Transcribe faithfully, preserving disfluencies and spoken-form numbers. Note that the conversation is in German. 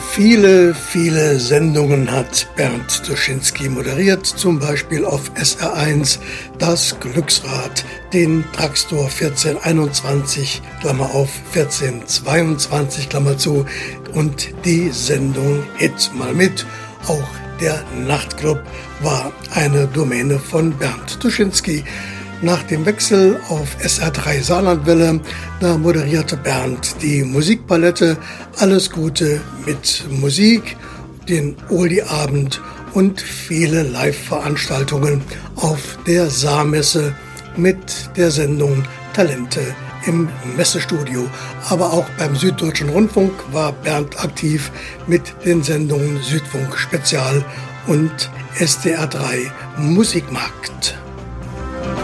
Viele, viele Sendungen hat Bernd Tuschinski moderiert, zum Beispiel auf S R eins das Glücksrad, den Drugstore vierzehn einundzwanzig, Klammer auf, vierzehn zweiundzwanzig, Klammer zu, und die Sendung Hit mal mit. Auch der Nachtclub war eine Domäne von Bernd Tuschinski. Nach dem Wechsel auf S R drei Saarlandwelle, da moderierte Bernd die Musikpalette, alles Gute mit Musik, den Oldie-Abend und viele Live-Veranstaltungen auf der Saarmesse mit der Sendung Talente im Messestudio. Aber auch beim Süddeutschen Rundfunk war Bernd aktiv mit den Sendungen Südfunk Spezial und S D R drei Musikmarkt.